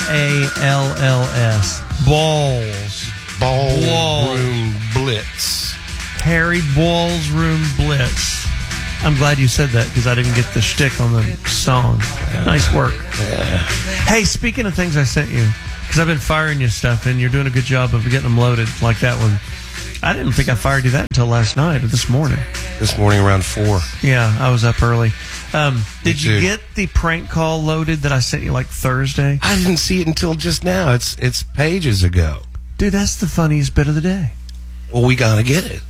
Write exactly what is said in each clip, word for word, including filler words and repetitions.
A L L S. Balls. Ballroom Blitz. Harry Ballroom Blitz. I'm glad you said that because I didn't get the shtick on the song. Nice work. Yeah. Hey, speaking of things I sent you, because I've been firing you stuff and you're doing a good job of getting them loaded like that one. I didn't think I fired you that until last night or this morning. This morning around four. Yeah, I was up early. Um, did you Dude. get the prank call loaded that I sent you like Thursday? I didn't see it until just now. It's it's pages ago. Dude, that's the funniest bit of the day. Well, we gotta get it.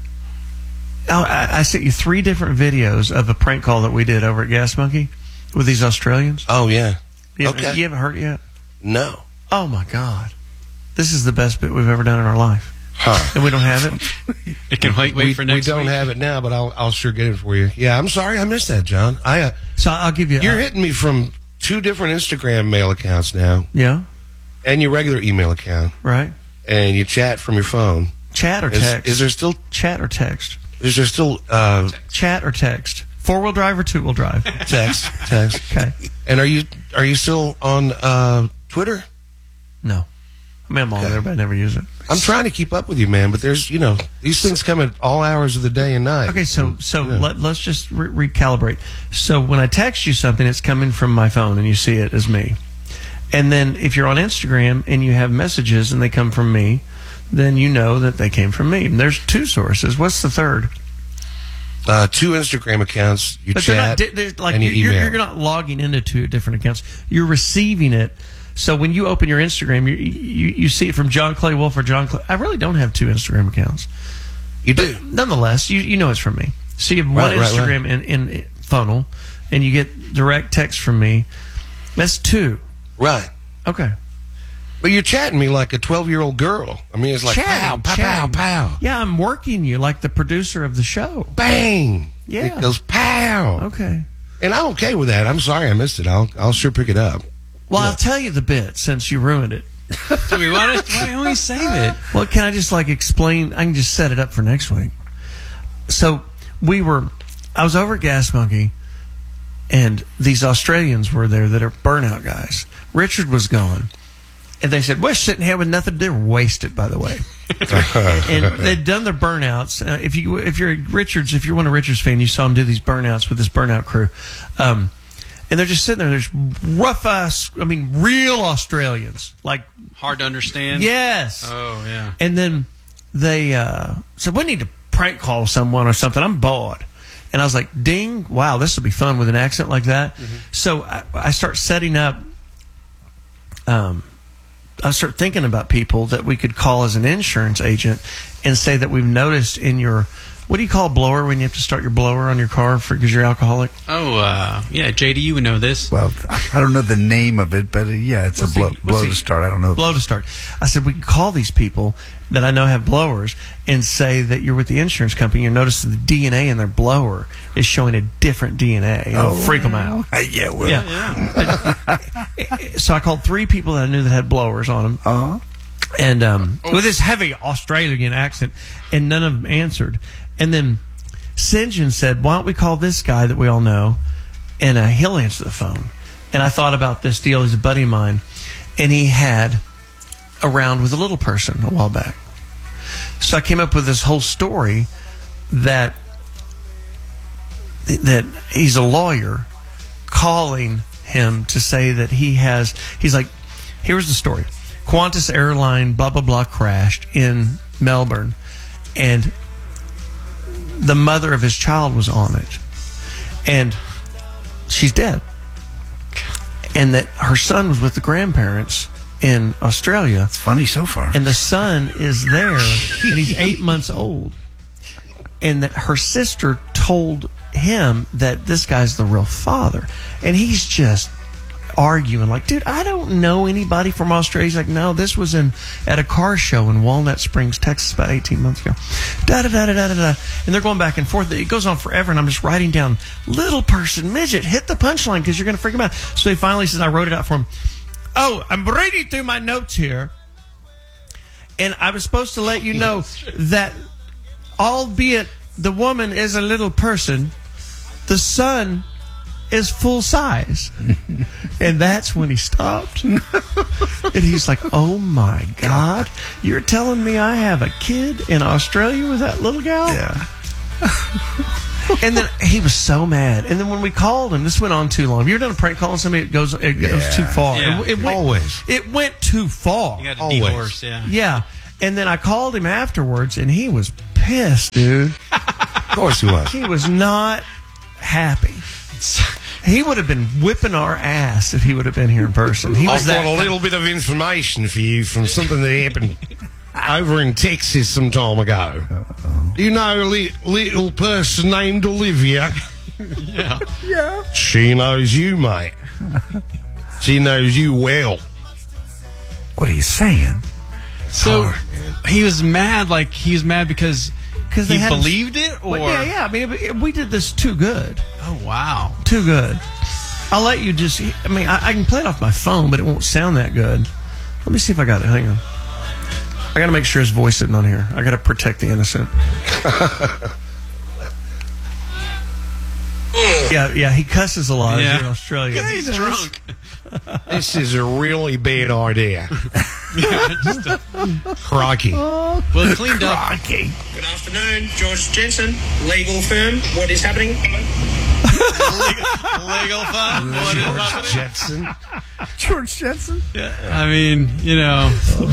Oh, I, I sent you three different videos of a prank call that we did over at Gas Monkey with these Australians. Oh, yeah. You haven't, Okay. you haven't heard it yet? No. Oh, my God. This is the best bit we've ever done in our life. Huh. And we don't have it? It can wait, wait we, for next We don't week. have it now, but I'll I'll sure get it for you. Yeah, I'm sorry I missed that, John. I uh, So I'll give you... You're uh, hitting me from two different Instagram mail accounts now, Yeah, and your regular email account, right. and you chat from your phone. Chat or Is, text? is there still Chat or text? is there still uh, Chat or text? Four-wheel drive or two-wheel drive? text text? Okay. And are you are you still on uh, Twitter? No. I mean, I'm on Okay. there, but I never use it. I'm trying to keep up with you, man, but there's you know these things come at all hours of the day and night. Okay, so so Yeah. let, let's just re- recalibrate. So when I text you something, it's coming from my phone, and you see it as me. And then if you're on Instagram and you have messages and they come from me, then you know that they came from me. And there's two sources. What's the third? Uh, two Instagram accounts. You But they're not chat di- they're like and you you're, email. you're not logging into two different accounts. You're receiving it. So when you open your Instagram, you you, you see it from John Clay Wolf or John Clay. I really don't have two Instagram accounts. You do. Nonetheless, you you know it's from me. So you have one Right, right, Instagram In, in funnel, and you get direct text from me. That's two. Right. Okay. But you're chatting me like a twelve-year-old girl. I mean, it's like Chatting, pow, pow, chatting. pow, pow. Yeah, I'm working you like the producer of the show. Bang. Yeah. It goes pow. Okay. And I'm okay with that. I'm sorry I missed it. I'll I'll sure pick it up. Well, I'll tell you the bit since you ruined it. Do we want to? Why don't we save it? Well, can I just like explain? I can just set it up for next week. So we were, I was over at Gas Monkey, and these Australians were there that are burnout guys. Richard was gone, and they said, "We're sitting here with nothing to do." Wasted, by the way. And they'd done their burnouts. Uh, if you if you're Richards, if you're one of Richards' fan, you saw him do these burnouts with this burnout crew. Um, and they're just sitting there. There's rough ass, I mean, real Australians, like Hard to understand. yes. Oh yeah. And then they uh, said, we need to prank call someone or something. I'm bored. And I was like, ding, wow, this will be fun with an accent like that. Mm-hmm. So I, I start setting up, um, I start thinking about people that we could call as an insurance agent and say that we've noticed in your, what do you call a blower when you have to start your blower on your car because you're alcoholic? Oh uh, yeah. J D, you would know this. Well, I don't know the name of it, but uh, yeah, it's What's a blow, the- what's blow the- to start. I don't know. Blow to start. I said, we can call these people that I know have blowers and say that you're with the insurance company. You notice the D N A in their blower is showing a different D N A. It'll freak them out. Uh, yeah, well, Yeah. So I called three people that I knew that had blowers on them. uh-huh. And um, with this heavy Australian accent, and none of them answered. And then St. John said, why don't we call this guy that we all know, and uh, he'll answer the phone. And I thought about this deal. He's a buddy of mine, and he had a round with a little person a while back. So I came up with this whole story that that he's a lawyer calling him to say that he has, he's like, here's the story. Qantas airline, blah, blah, blah, crashed in Melbourne, and the mother of his child was on it, and she's dead. And that her son was with the grandparents in Australia, It's funny so far. and the son is there, and he's eight months old. And that her sister told him that this guy's the real father. And he's just arguing, like, dude, I don't know anybody from Australia. He's like, no, this was in at a car show in Walnut Springs, Texas, about eighteen months ago. Da da da da da da da. And they're going back and forth. It goes on forever, and I'm just writing down, little person, midget, hit the punchline because you're going to freak him out. So he finally says, I wrote it out for him. Oh, I'm reading through my notes here, and I was supposed to let you know that, albeit the woman is a little person, the son is full size. And that's when he stopped. And he's like, oh my God, you're telling me I have a kid in Australia with that little gal? Yeah. And then he was so mad. And then when we called him, this went on too long. Have you ever done a prank call on somebody? It goes, it goes Yeah. too far. Yeah. It, it went, Always. It went too far. You got to Always. de-horse, yeah. Yeah. And then I called him afterwards, and he was pissed, dude. Of course he was. He was not happy. He would have been whipping our ass if he would have been here in person. He was I've that got a little bit of information for you from something that happened over in Texas some time ago. You know a li- little person named Olivia? Yeah. Yeah. She knows you, mate. She knows you well. What are you saying? So he was mad, like he was mad because 'Cause they he had him- believed it, or Well, yeah, yeah. I mean, it, it- we did this too good. oh wow, Too good. I'll let you just. I mean, I, I can play it off my phone, but it won't sound that good. Let me see if I got it. Hang on. I got to make sure his voice isn't on here. I got to protect the innocent. yeah, yeah. He cusses a lot Yeah. in Australia. he's drunk. This is a really bad idea. Crikey. Well, it cleaned up. Crikey. Good afternoon, George Jensen, legal firm. What is happening? Legal fun. What is George happening? Jetson. George Jensen? I mean, you know,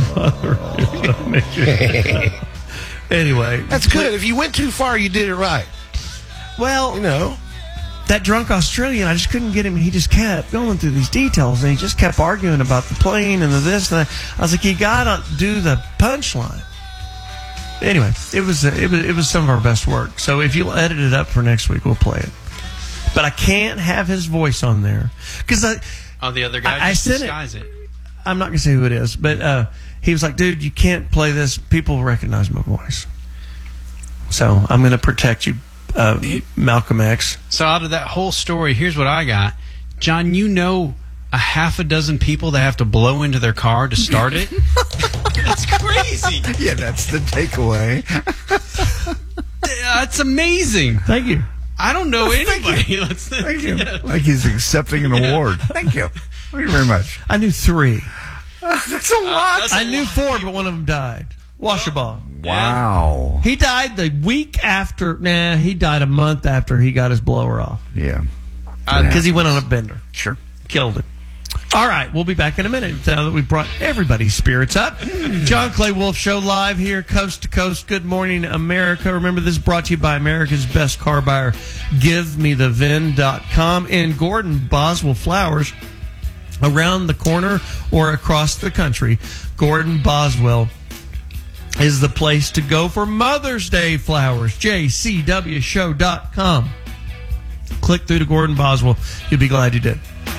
Anyway, That's good. If you went too far, you did it right. well, You know. that drunk Australian, I just couldn't get him. He just kept going through these details, and he just kept arguing about the plane and the this and that. I was like, you gotta do the punchline. Anyway, it was it was it was some of our best work. So if you'll edit it up for next week, we'll play it. But I can't have his voice on there because I oh, the other guy I- I just said it. disguise it. I'm not gonna say who it is, but uh, he was like, dude, you can't play this. People recognize my voice. So I'm gonna protect you, uh, Malcolm X. So out of that whole story, here's what I got, John. You know, a half a dozen people that have to blow into their car to start it. That's crazy. Yeah, that's the takeaway. That's amazing. Thank you. I don't know anybody. Let's Thank you. Yeah. Like he's accepting an award. Thank you. Thank you very much. I knew three. That's a lot. that's- I knew four, but one of them died. Washaball. Wow. He died the week after. Nah, he died a month after he got his blower off Yeah. because he went on a bender. Sure. Killed it. All right, we'll be back in a minute now that we've brought everybody's spirits up. John Clay Wolf Show live here, coast to coast. Good morning, America. Remember, this is brought to you by America's best car buyer, give me the vin dot com, and Gordon Boswell Flowers around the corner or across the country. Gordon Boswell is the place to go for Mother's Day flowers. J C W show dot com. Click through to Gordon Boswell. You'll be glad you did.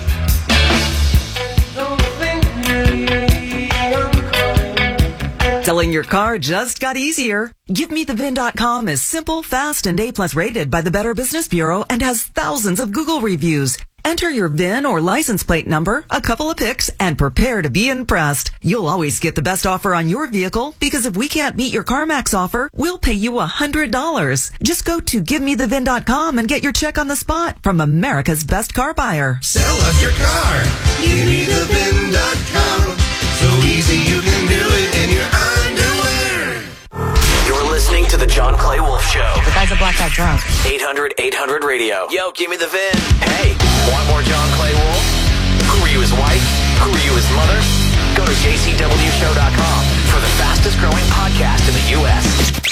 Selling your car just got easier. give me the vin dot com is simple, fast, and A-plus rated by the Better Business Bureau and has thousands of Google reviews. Enter your V I N or license plate number, a couple of pics, and prepare to be impressed. You'll always get the best offer on your vehicle because if we can't meet your CarMax offer, we'll pay you one hundred dollars. Just go to give me the vin dot com and get your check on the spot from America's best car buyer. Sell us your car. give me the vin dot com. So easy you can do it in your underwear. You're listening to the John Clay Wolf Show. The guy's a blackout drunk. eight hundred eight hundred radio. Yo, give me the V I N. Hey, want more John Clay Wolf? Who are you, his wife? Who are you, his mother? Go to J C W show dot com for the fastest growing podcast in the U S.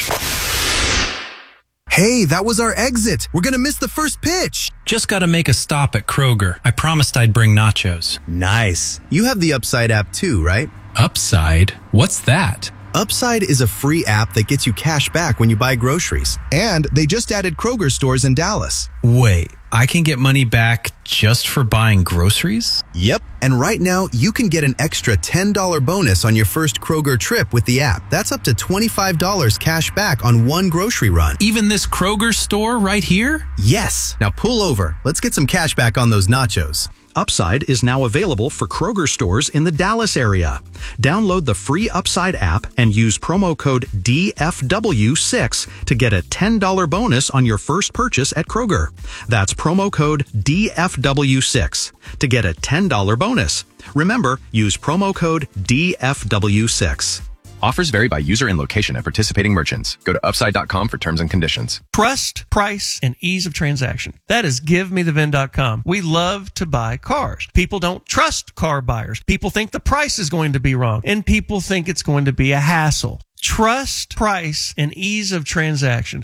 Hey, that was our exit. We're going to miss the first pitch. Just got to make a stop at Kroger. I promised I'd bring nachos. Nice. You have the Upside app too, right? Upside? What's that? Upside is a free app that gets you cash back when you buy groceries. And they just added Kroger stores in Dallas. Wait, I can get money back just for buying groceries? Yep. And right now, you can get an extra ten dollars bonus on your first Kroger trip with the app. That's up to twenty-five dollars cash back on one grocery run. Even this Kroger store right here? Yes. Now pull over. Let's get some cash back on those nachos. Upside is now available for Kroger stores in the Dallas area. Download the free Upside app and use promo code D F W six to get a ten dollars bonus on your first purchase at Kroger. That's promo code D F W six to get a ten dollars bonus. Remember, use promo code D F W six. Offers vary by user and location at participating merchants. Go to upside dot com for terms and conditions. Trust, price, and ease of transaction. That is give me the vin dot com. We love to buy cars. People don't trust car buyers. People think the price is going to be wrong, and people think it's going to be a hassle. Trust, price, and ease of transaction.